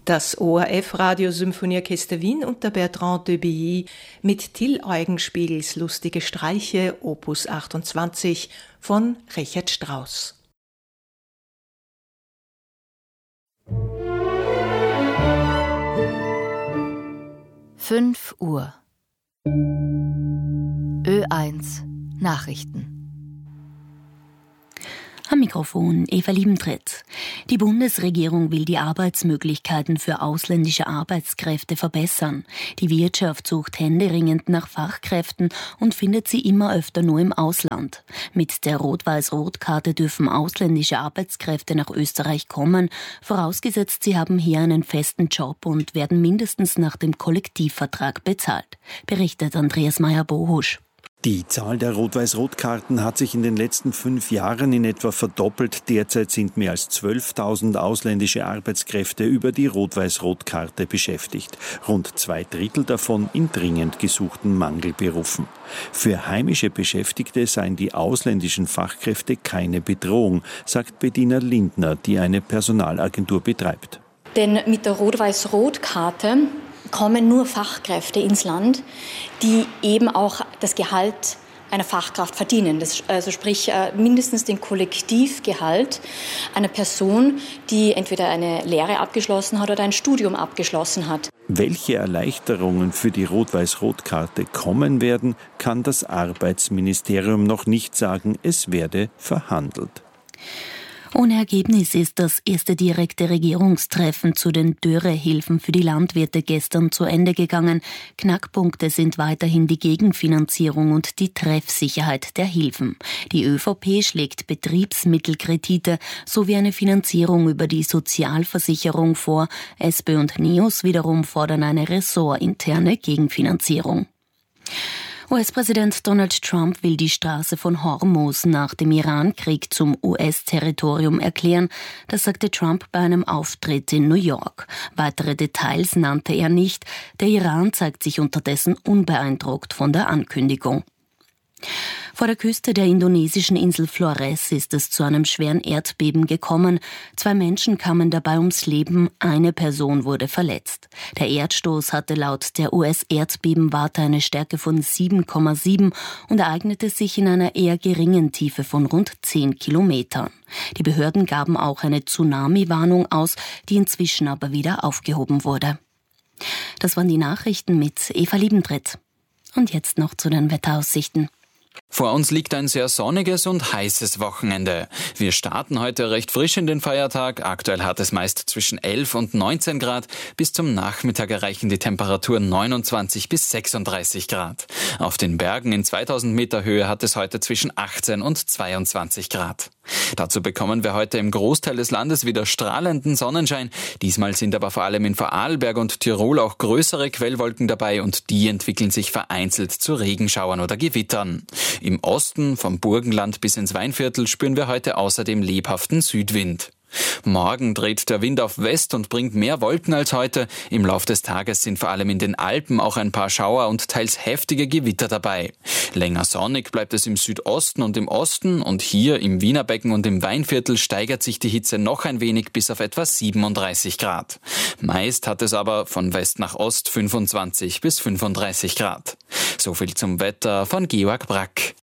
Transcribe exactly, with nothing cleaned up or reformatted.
Das O R F Radiosymphonieorchester Wien unter Bertrand de Billy mit Till Eugenspiegels Lustige Streiche, Opus achtundzwanzig von Richard Strauss. fünf Uhr. Ö eins Nachrichten. Am Mikrofon Eva Liebentritt. Die Bundesregierung will die Arbeitsmöglichkeiten für ausländische Arbeitskräfte verbessern. Die Wirtschaft sucht händeringend nach Fachkräften und findet sie immer öfter nur im Ausland. Mit der Rot-Weiß-Rot-Karte dürfen ausländische Arbeitskräfte nach Österreich kommen, vorausgesetzt sie haben hier einen festen Job und werden mindestens nach dem Kollektivvertrag bezahlt, berichtet Andreas Meyer-Bohusch. Die Zahl der Rot-Weiß-Rot-Karten hat sich in den letzten fünf Jahren in etwa verdoppelt. Derzeit sind mehr als zwölftausend ausländische Arbeitskräfte über die Rot-Weiß-Rot-Karte beschäftigt. Rund zwei Drittel davon in dringend gesuchten Mangelberufen. Für heimische Beschäftigte seien die ausländischen Fachkräfte keine Bedrohung, sagt Bettina Lindner, die eine Personalagentur betreibt. Denn mit der Rot-Weiß-Rot-Karte kommen nur Fachkräfte ins Land, die eben auch das Gehalt einer Fachkraft verdienen. Das, also sprich mindestens den Kollektivgehalt einer Person, die entweder eine Lehre abgeschlossen hat oder ein Studium abgeschlossen hat. Welche Erleichterungen für die Rot-Weiß-Rot-Karte kommen werden, kann das Arbeitsministerium noch nicht sagen. Es werde verhandelt. Ohne Ergebnis ist das erste direkte Regierungstreffen zu den Dürrehilfen für die Landwirte gestern zu Ende gegangen. Knackpunkte sind weiterhin die Gegenfinanzierung und die Treffsicherheit der Hilfen. Die ÖVP schlägt Betriebsmittelkredite sowie eine Finanzierung über die Sozialversicherung vor. SPÖ und NEOS wiederum fordern eine ressortinterne Gegenfinanzierung. U S-Präsident Donald Trump will die Straße von Hormuz nach dem Irankrieg zum U S-Territorium erklären. Das sagte Trump bei einem Auftritt in New York. Weitere Details nannte er nicht. Der Iran zeigt sich unterdessen unbeeindruckt von der Ankündigung. Vor der Küste der indonesischen Insel Flores ist es zu einem schweren Erdbeben gekommen. Zwei Menschen kamen dabei ums Leben, eine Person wurde verletzt. Der Erdstoß hatte laut der U S-Erdbebenwarte eine Stärke von sieben Komma sieben und ereignete sich in einer eher geringen Tiefe von rund zehn Kilometern. Die Behörden gaben auch eine Tsunami-Warnung aus, die inzwischen aber wieder aufgehoben wurde. Das waren die Nachrichten mit Eva Liebentritt. Und jetzt noch zu den Wetteraussichten. Vor uns liegt ein sehr sonniges und heißes Wochenende. Wir starten heute recht frisch in den Feiertag. Aktuell hat es meist zwischen elf und neunzehn Grad. Bis zum Nachmittag erreichen die Temperaturen neunundzwanzig bis sechsunddreißig Grad. Auf den Bergen in zweitausend Meter Höhe hat es heute zwischen achtzehn und zweiundzwanzig Grad. Dazu bekommen wir heute im Großteil des Landes wieder strahlenden Sonnenschein. Diesmal sind aber vor allem in Vorarlberg und Tirol auch größere Quellwolken dabei und die entwickeln sich vereinzelt zu Regenschauern oder Gewittern. Im Osten, vom Burgenland bis ins Weinviertel, spüren wir heute außerdem lebhaften Südwind. Morgen dreht der Wind auf West und bringt mehr Wolken als heute. Im Lauf des Tages sind vor allem in den Alpen auch ein paar Schauer und teils heftige Gewitter dabei. Länger sonnig bleibt es im Südosten und im Osten und hier im Wienerbecken und im Weinviertel steigert sich die Hitze noch ein wenig bis auf etwa siebenunddreißig Grad. Meist hat es aber von West nach Ost fünfundzwanzig bis fünfunddreißig Grad. So viel zum Wetter von Georg Brack.